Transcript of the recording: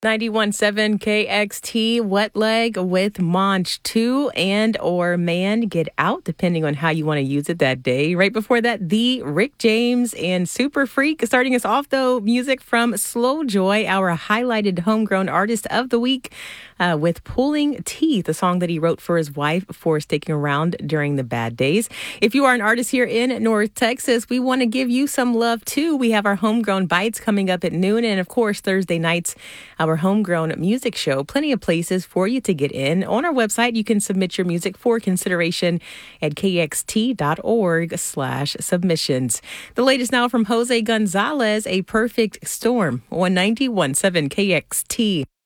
91.7 KXT, Wet Leg with Monch 2 and or Man Get Out, depending on how you want to use it that day. Right before that, the Rick James and Super Freak. Starting us off, though, music from Slow Joy, our highlighted homegrown artist of the week, with Pulling Teeth, a song that he wrote for his wife for sticking around during the bad days. If you are an artist here in North Texas, we want to give you some love, too. We have our Homegrown Bites coming up at noon, and, of course, Thursday nights, our Homegrown Music Show. Plenty of places for you to get in. On our website, you can submit your music for consideration at kxt.org/submissions. The latest now from Jose Gonzalez, A Perfect Storm on 91.7 KXT.